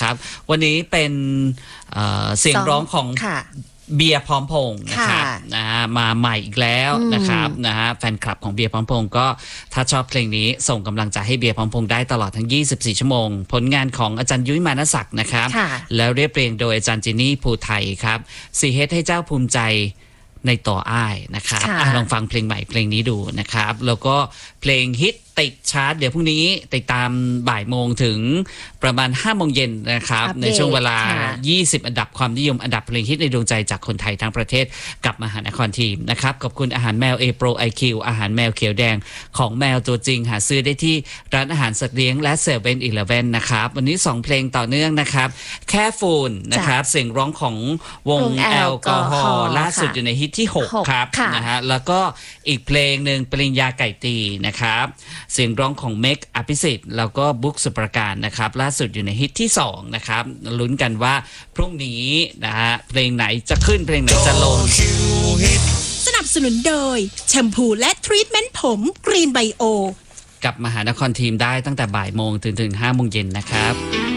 นะครับวันนี้เป็นเสียงร้องของเบียร์พร้อมพงษ์นะครับนะฮะมาใหม่อีกแล้วนะครับนะฮะแฟนคลับของเบียร์พร้อมพงษ์ก็ถ้าชอบเพลงนี้ส่งกำลังใจให้เบียร์พร้อมพงษ์ได้ตลอดทั้ง24ชั่วโมงผลงานของอาจารย์ยุ้ยมานศักดิ์นะครับแล้วเรียบเรียงโดยอาจารย์จินี่ภูไทยครับสีเฮ็ดให้เจ้าภูมิใจในต่ออ้ายนะครับลองฟังเพลงใหม่เพลงนี้ดูนะครับแล้วก็เพลงฮิตติดชาร์ตเดี๋ยวพรุ่งนี้ติดตามบ่ายโมงถึงประมาณ5 โมงเย็นนะครับในช่วงเวลา20อันดับความนิยมอันดับเพลงฮิตในดวงใจจากคนไทยทั้งประเทศกับมหานครทีมนะครับขอบคุณอาหารแมว A Pro IQ อาหารแมวเขียวแดงของแมวตัวจริงหาซื้อได้ที่ร้านอาหารสัตว์เลี้ยงและ7-Eleven นะครับวันนี้2เพลงต่อเนื่องนะครับแค่ฟูนนะครับเสียงร้องของวงแอลกอฮอล์ล่าสุดอยู่ในฮิตที่6ครับนะฮะแล้วก็อีกเพลงหนึ่งปริญญาไก่ตีนะครับเสียงร้องของเมกอภิสิทธิ์แล้วก็บุ๊กสุประการนะครับล่าสุดอยู่ในฮิตที่2นะครับลุ้นกันว่าพรุ่งนี้นะฮะเพลงไหนจะขึ้นเพลงไหนจะลงสนับสนุนโดยแชมพูและทรีทเมนต์ผมกรีนไบโอกับมหานครทีมได้ตั้งแต่บ่ายโมงถึง5 โมงเย็นนะครับ